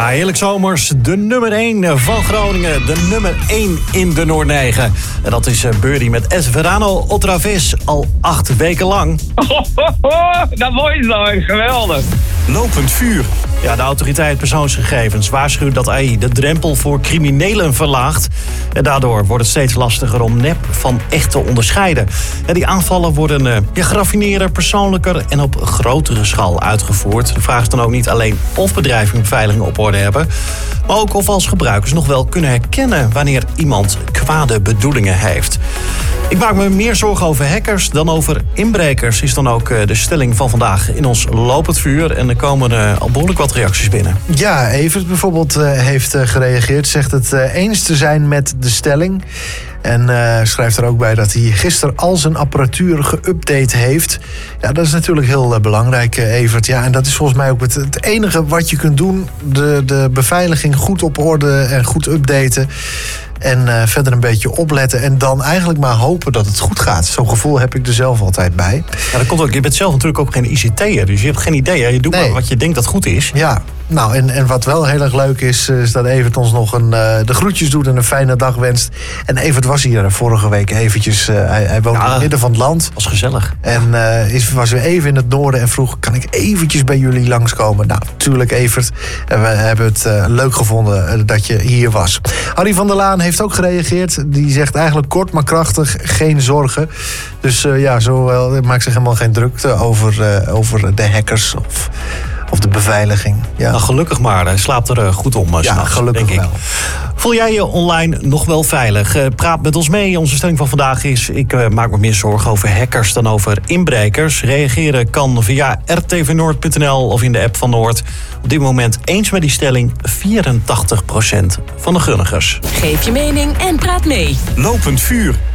Ja, heerlijk zomers. De nummer 1 van Groningen. De nummer 1 in de Noord-9. En dat is Birdie met Es Verano Otra Vez. Al 8 weken lang. Dat is nou geweldig. Lopend vuur. Ja, de autoriteit persoonsgegevens waarschuwt dat AI de drempel voor criminelen verlaagt. En daardoor wordt het steeds lastiger om nep van echt te onderscheiden. En die aanvallen worden geraffineerder, persoonlijker en op grotere schaal uitgevoerd. De vraag is dan ook niet alleen of bedrijven beveiliging op orde hebben, maar ook of als gebruikers nog wel kunnen herkennen wanneer iemand kwade bedoelingen heeft. Ik maak me meer zorgen over hackers dan over inbrekers, is dan ook de stelling van vandaag in ons Lopend Vuur. En er komen al behoorlijk wat reacties binnen. Ja, Evert bijvoorbeeld heeft gereageerd. Zegt het eens te zijn met de stelling. En schrijft er ook bij dat hij gisteren al zijn apparatuur geüpdate heeft. Ja, dat is natuurlijk heel belangrijk, Evert. Ja, en dat is volgens mij ook het enige wat je kunt doen. De beveiliging goed op orde en goed updaten. En verder een beetje opletten. En dan eigenlijk maar hopen dat het goed gaat. Zo'n gevoel heb ik er zelf altijd bij. Ja, dat komt ook. Je bent zelf natuurlijk ook geen ICT'er. Dus je hebt geen idee. Hè? Je doet maar wat je denkt dat goed is. Ja, nou en wat wel heel erg leuk is dat Evert ons nog de groetjes doet en een fijne dag wenst. En Evert was hier vorige week eventjes. Hij woont in het midden van het land. Was gezellig. En was weer even in het noorden en vroeg, kan ik eventjes bij jullie langskomen? Nou, natuurlijk Evert. En we hebben het leuk gevonden dat je hier was. Harry van der Laan heeft ook gereageerd. Die zegt eigenlijk kort maar krachtig, geen zorgen. Dus zo maakt zich helemaal geen drukte over de hackers of de beveiliging. Ja. Nou, gelukkig maar. Hij slaapt er goed om. Ja, gelukkig denk ik. Wel. Voel jij je online nog wel veilig? Praat met ons mee. Onze stelling van vandaag is: ik maak me meer zorgen over hackers dan over inbrekers. Reageren kan via rtvnoord.nl of in de app van Noord. Op dit moment eens met die stelling 84% van de Grunnigers. Geef je mening en praat mee. Lopend Vuur.